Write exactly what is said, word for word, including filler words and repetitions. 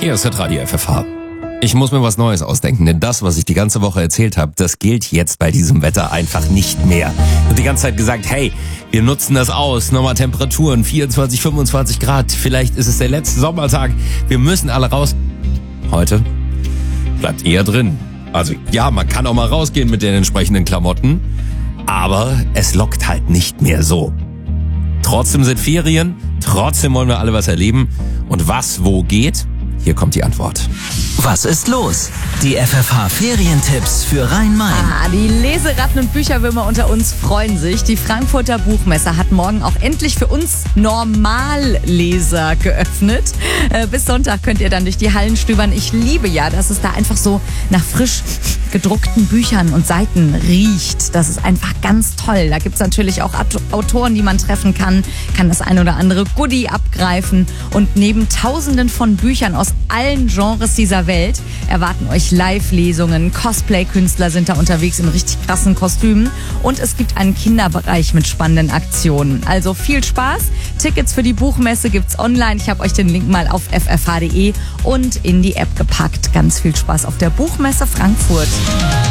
Hier ist Radio F F H. Ich muss mir was Neues ausdenken, denn das, was ich die ganze Woche erzählt habe, das gilt jetzt bei diesem Wetter einfach nicht mehr. Ich habe die ganze Zeit gesagt, hey, wir nutzen das aus, nochmal Temperaturen, vierundzwanzig, fünfundzwanzig Grad, vielleicht ist es der letzte Sommertag, wir müssen alle raus. Heute bleibt eher drin. Also ja, man kann auch mal rausgehen mit den entsprechenden Klamotten, aber es lockt halt nicht mehr so. Trotzdem sind Ferien, trotzdem wollen wir alle was erleben. Und was wo geht? Hier kommt die Antwort. Was ist los? Die F F H-Ferientipps für Rhein-Main. Ah, die Leseratten und Bücherwürmer unter uns freuen sich. Die Frankfurter Buchmesse hat morgen auch endlich für uns Normalleser geöffnet. Äh, bis Sonntag könnt ihr dann durch die Hallen stöbern. Ich liebe ja, dass es da einfach so nach frisch gedruckten Büchern und Seiten riecht. Das ist einfach ganz toll. Da gibt's natürlich auch Autoren, die man treffen kann, kann das ein oder andere Goodie abgreifen. Und neben Tausenden von Büchern aus allen Genres dieser Welt erwarten euch Live-Lesungen. Cosplay-Künstler sind da unterwegs in richtig krassen Kostümen. Und es gibt einen Kinderbereich mit spannenden Aktionen. Also viel Spaß. Tickets für die Buchmesse gibt's online. Ich habe euch den Link mal auf f f h punkt d e und in die App gepackt. Ganz viel Spaß auf der Buchmesse Frankfurt.